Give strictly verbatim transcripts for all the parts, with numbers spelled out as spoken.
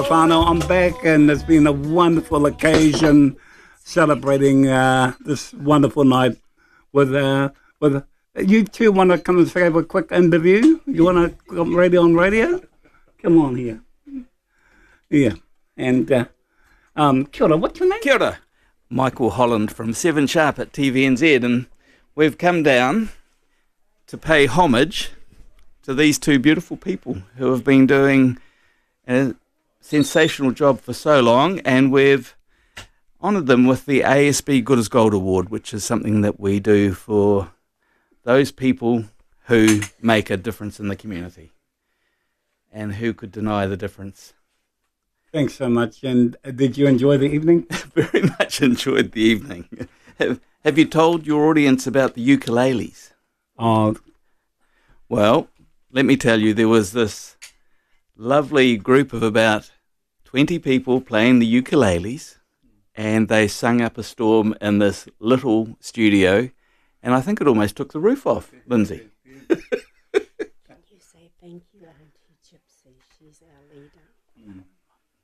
Whanau, I'm back, and it's been a wonderful occasion celebrating uh, this wonderful night with uh, with you two. Want to come and have a quick interview? You want to come radio on radio? Come on here. Yeah, and uh, um, kia ora, what's your name? Kia ora. Michael Holland from Seven Sharp at T V N Z, and we've come down to pay homage to these two beautiful people who have been doing a sensational job for so long, and we've honoured them with the A S B Good as Gold Award, which is something that we do for those people who make a difference in the community. And who could deny the difference? Thanks so much. And did you enjoy the evening? Very much enjoyed the evening. Have, have you told your audience about the ukuleles? Oh, well, let me tell you, there was this lovely group of about twenty people playing the ukuleles, and they sung up a storm in this little studio, and I think it almost took the roof off, Lindsay. Can you say thank you, Auntie Gypsy? She's our leader. Mm.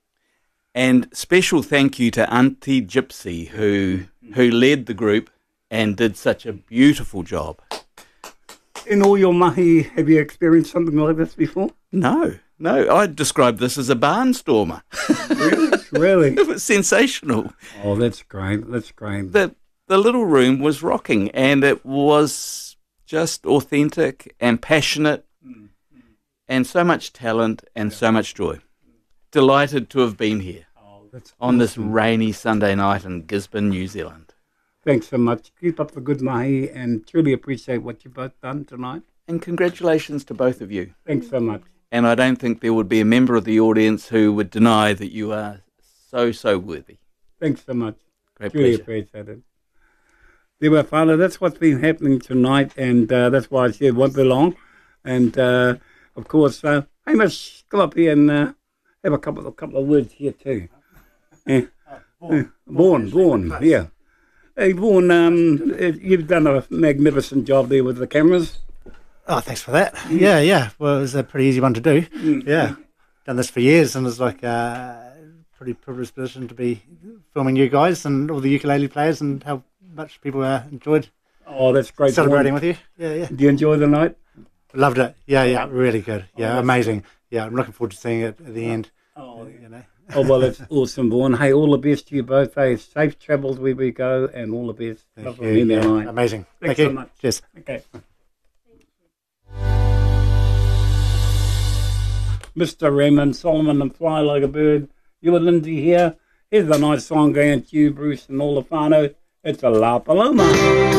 And special thank you to Auntie Gypsy, who who led the group and did such a beautiful job. In all your mahi, have you experienced something like this before? No, no. I'd describe this as a barnstormer. Really? Really? It was sensational. Oh, that's great. That's great. The, the little room was rocking, and it was just authentic and passionate, mm. and so much talent and so much joy. Delighted to have been here oh, that's on awesome. This rainy Sunday night in Gisborne, New Zealand. Thanks so much. Keep up the good mahi, and truly appreciate what you've both done tonight. And congratulations to both of you. Thanks so much. And I don't think there would be a member of the audience who would deny that you are so, so worthy. Thanks so much. Great Truly pleasure. appreciate it. There were, Father, that's what's been happening tonight, and uh, that's why I said won't be long. And, uh, of course, uh, Hamish, come up here and uh, have a couple, a couple of words here too. Yeah. Uh, Vaughan, Vaughan, yeah. Hey, Vaughan, um, you've done a magnificent job there with the cameras. Oh, thanks for that. Yeah, yeah. Well, it was a pretty easy one to do. Mm. Yeah. Done this for years, and it's like a pretty privileged position to be filming you guys and all the ukulele players, and how much people uh, enjoyed Oh, that's great. celebrating Vaughan. with you. Yeah, yeah. Do you enjoy the night? Loved it. Yeah, yeah. Really good. Yeah, Oh, amazing. Yeah, I'm looking forward to seeing it at the end. Oh, You know. oh well, that's awesome, Vaughan. Hey, all the best to you both. Hey, safe travels where we go, and all the best. Thank Love you. you. Yeah, Night. amazing. Thanks Thank you. so much. Cheers. Okay. Mister Raymond Solomon and Fly Like a Bird. You and Lindsay here. Here's a nice song going to you, Bruce and all the whānau. It's a La Paloma.